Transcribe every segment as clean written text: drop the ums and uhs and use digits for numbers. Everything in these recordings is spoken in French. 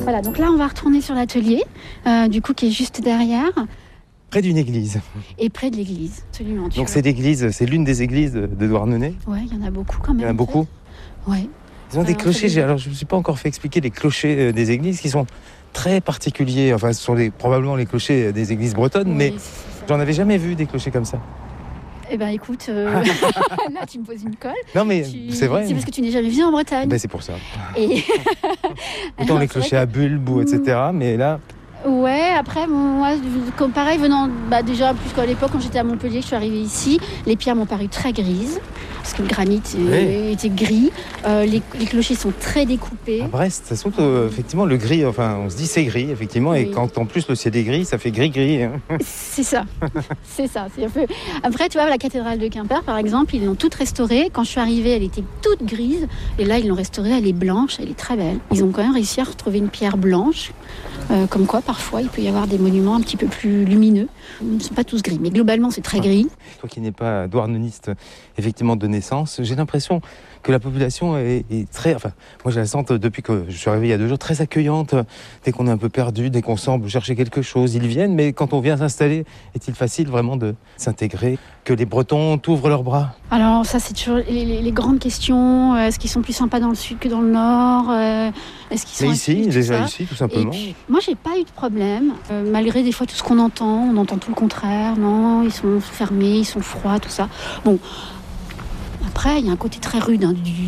Voilà, donc là on va retourner sur l'atelier, du coup qui est juste derrière. Près d'une église. Et près de l'église, absolument. Donc c'est l'une des églises de Douarnenez. Ouais, il y en a beaucoup quand même. Il y en a beaucoup. Ouais. Ils ont des clochers. Alors je ne me suis pas encore fait expliquer les clochers des églises qui sont très particuliers. Enfin, ce sont probablement les clochers des églises bretonnes, mais j'en avais jamais vu des clochers comme ça. Eh ben écoute, là tu me poses une colle. Non mais c'est vrai. C'est parce que tu n'es jamais venu en Bretagne. Ben, c'est pour ça. Et... Autant les clochers à bulbes ou etc. Mais là... Ouais, après, moi, comme pareil, venant déjà plus qu'à l'époque, quand j'étais à Montpellier, je suis arrivée ici, les pierres m'ont paru très grises, parce que le granit était gris. Les clochers sont très découpés. À Brest, ça se trouve effectivement le gris, enfin on se dit c'est gris, effectivement, et quand en plus le ciel est gris, ça fait gris-gris. Hein. C'est ça, c'est ça. C'est un peu... Après, tu vois, la cathédrale de Quimper, par exemple, ils l'ont toute restaurée. Quand je suis arrivée, elle était toute grise, et là, ils l'ont restaurée, elle est blanche, elle est très belle. Ils ont quand même réussi à retrouver une pierre blanche, comme quoi, parfois, il peut y avoir des monuments un petit peu plus lumineux. Ils ne sont pas tous gris, mais globalement, c'est très gris. Toi qui n'es pas douarneniste, effectivement, de naissance, j'ai l'impression que la population est très... Enfin, moi, je la sens, depuis que je suis arrivé il y a 2 jours, très accueillante. Dès qu'on est un peu perdu, dès qu'on semble chercher quelque chose, ils viennent. Mais quand on vient s'installer, est-il facile vraiment de s'intégrer, que les Bretons t'ouvrent leurs bras? Alors ça, c'est toujours les grandes questions. Est-ce qu'ils sont plus sympas dans le sud que dans le nord? Est-ce qu'ils sont mais ici, déjà ici, tout simplement. Puis, moi, j'ai pas eu de problème. Malgré des fois tout ce qu'on entend, on entend tout le contraire. Non, ils sont fermés, ils sont froids, tout ça. Bon... Après, il y a un côté très rude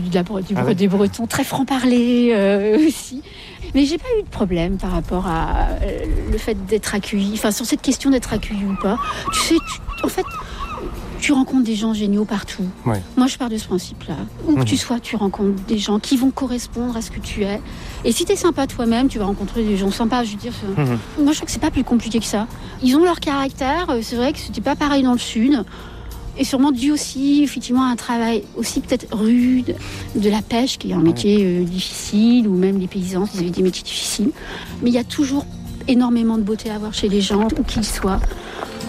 des Bretons, très franc-parler aussi. Mais j'ai pas eu de problème par rapport à le fait d'être accueilli. Enfin, sur cette question d'être accueilli ou pas. Tu sais, en fait, tu rencontres des gens géniaux partout. Ouais. Moi, je pars de ce principe-là. Où que tu sois, tu rencontres des gens qui vont correspondre à ce que tu es. Et si tu es sympa toi-même, tu vas rencontrer des gens sympas. Je veux dire, moi, je trouve que c'est pas plus compliqué que ça. Ils ont leur caractère. C'est vrai que c'était pas pareil dans le sud. Et sûrement dû aussi, effectivement, à un travail aussi peut-être rude, de la pêche, qui est un métier difficile, ou même les paysans, ils avaient des métiers difficiles. Mais il y a toujours énormément de beauté à voir chez les gens, où qu'ils soient.